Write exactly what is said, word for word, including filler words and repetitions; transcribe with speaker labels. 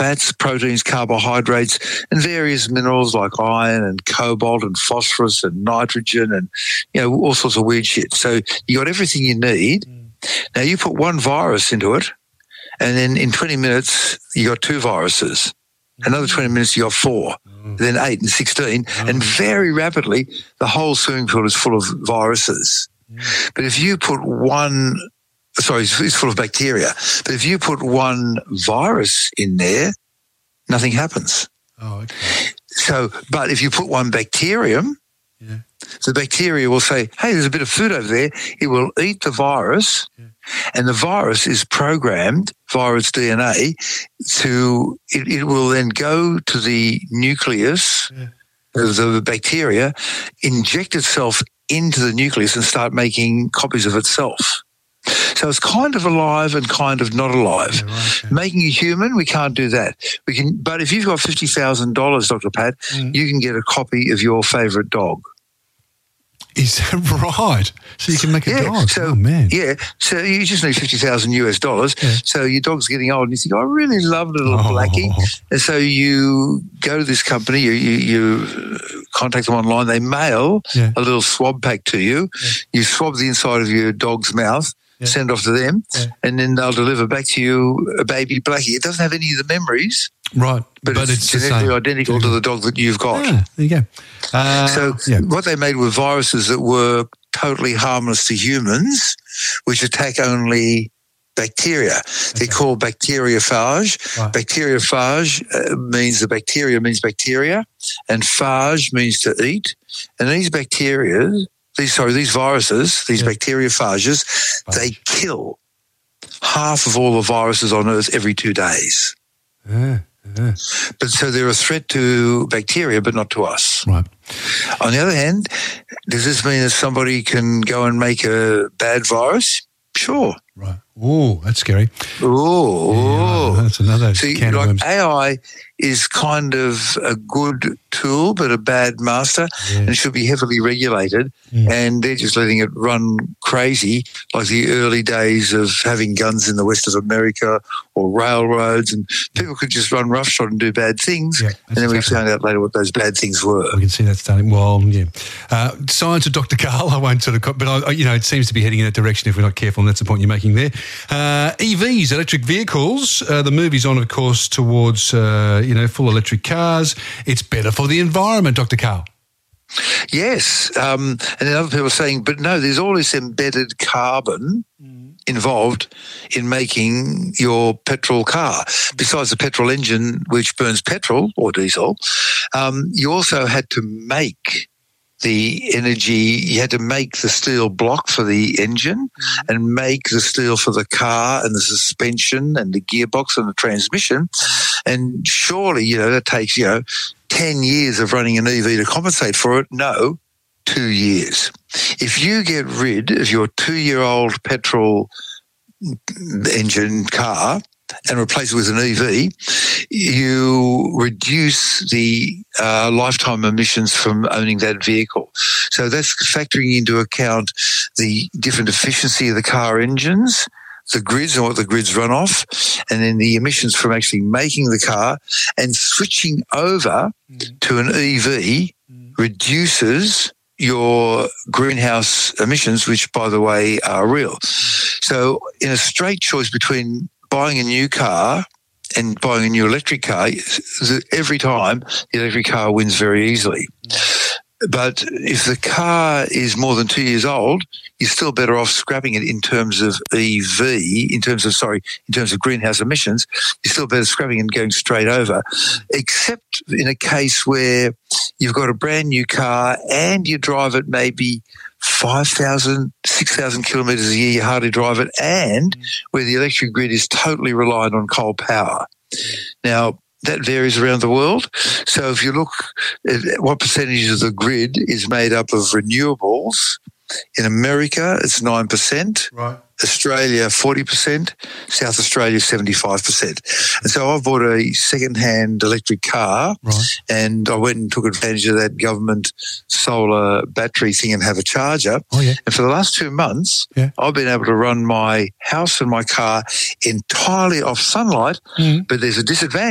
Speaker 1: fats, proteins, carbohydrates, and various minerals like iron and cobalt and phosphorus and nitrogen and, you know, all sorts of weird shit. So you got everything you need. Mm. Now you put one virus into it, and then in twenty minutes you got two viruses. Mm. Another twenty minutes you got four. Mm. Then eight and sixteen. Mm. And very rapidly the whole swimming pool is full of viruses. Mm. But if you put one... Sorry, it's full of bacteria. But if you put one virus in there, nothing happens.
Speaker 2: Oh, okay.
Speaker 1: So, but if you put one bacterium, yeah. the bacteria will say, hey, there's a bit of food over there. It will eat the virus, yeah. and the virus is programmed via its D N A to, it, it will then go to the nucleus yeah. of the bacteria, inject itself into the nucleus and start making copies of itself. So it's kind of alive and kind of not alive. Yeah, right, okay. Making a human, we can't do that. We can, but if you've got fifty thousand dollars, Doctor Pat, mm. you can get a copy of your favourite dog.
Speaker 2: Is that right? So you can make a
Speaker 1: yeah,
Speaker 2: dog?
Speaker 1: So,
Speaker 2: oh, man.
Speaker 1: Yeah, so you just need fifty thousand US dollars.
Speaker 2: Yeah.
Speaker 1: So your dog's getting old and you think, I really love little
Speaker 2: oh.
Speaker 1: Blackie. And so you go to this company, you, you, you contact them online, they mail
Speaker 2: yeah.
Speaker 1: a little swab pack to you. Yeah. You swab the inside of your dog's mouth. Yeah. Send off to them, yeah. and then they'll deliver back to you a baby Blackie. It doesn't have any of the memories,
Speaker 2: right?
Speaker 1: But,
Speaker 2: but
Speaker 1: it's,
Speaker 2: it's
Speaker 1: genetically identical to the dog that you've got.
Speaker 2: Yeah, there you go. Uh,
Speaker 1: so
Speaker 2: yeah.
Speaker 1: what they made were viruses that were totally harmless to humans, which attack only bacteria. Okay. They're called bacteriophage. Right. Bacteriophage uh, means the bacteria means bacteria, and phage means to eat. And these bacteria... These sorry, these viruses, these yeah. bacteriophages, Phage. They kill half of all the viruses on Earth every two days.
Speaker 2: Yeah, yeah.
Speaker 1: But so they're a threat to bacteria, but not to us.
Speaker 2: Right.
Speaker 1: On the other hand, does this mean that somebody can go and make a bad virus? Sure.
Speaker 2: Right. Oh, that's scary.
Speaker 1: Oh,
Speaker 2: yeah, that's another.
Speaker 1: See,
Speaker 2: can
Speaker 1: like
Speaker 2: of worms.
Speaker 1: A I is kind of a good tool, but a bad master, yeah. and it should be heavily regulated. Yeah. And they're just letting it run crazy, like the early days of having guns in the west of America or railroads, and people could just run roughshod and do bad things. Yeah, and then exactly. we found out later what those bad things were.
Speaker 2: We can see that starting. Well, yeah. Uh, science of Doctor Karl. I won't sort of, but I, you know, it seems to be heading in that direction if we're not careful, and that's the point you're making there. Uh, E Vs, electric vehicles. Uh, the movie's on, of course, towards uh, you know full electric cars. It's better for the environment, Doctor Karl.
Speaker 1: Yes, um, and then other people are saying, but no, there's all this embedded carbon mm. involved in making your petrol car. Besides the petrol engine, which burns petrol or diesel, um, you also had to make the energy, you had to make the steel block for the engine mm. and make the steel for the car and the suspension and the gearbox and the transmission. And surely, you know, that takes, you know, ten years of running an E V to compensate for it. No, two years. If you get rid of your two-year-old petrol engine car and replace it with an E V, you reduce the uh, lifetime emissions from owning that vehicle. So that's factoring into account the different efficiency of the car engines, the grids and what the grids run off, and then the emissions from actually making the car, and switching over mm. to an E V mm. reduces your greenhouse emissions, which, by the way, are real. Mm. So in a straight choice between buying a new car and buying a new electric car, every time the electric car wins very easily. Mm. But if the car is more than two years old, you're still better off scrapping it in terms of E V, in terms of, sorry, in terms of greenhouse emissions. You're still better scrapping and going straight over, except in a case where you've got a brand new car and you drive it maybe five thousand, six thousand kilometres a year, you hardly drive it, and where the electric grid is totally reliant on coal power. Now, that varies around the world. So if you look at what percentage of the grid is made up of renewables, in America it's nine percent,
Speaker 2: right.
Speaker 1: Australia forty percent, South Australia seventy-five percent. And so I bought a second-hand electric car,
Speaker 2: right.
Speaker 1: and I went and took advantage of that government solar battery thing and have a charger.
Speaker 2: Oh, yeah.
Speaker 1: And for the last two months,
Speaker 2: yeah.
Speaker 1: I've been able to run my house and my car entirely off sunlight,
Speaker 2: mm.
Speaker 1: but there's a disadvantage.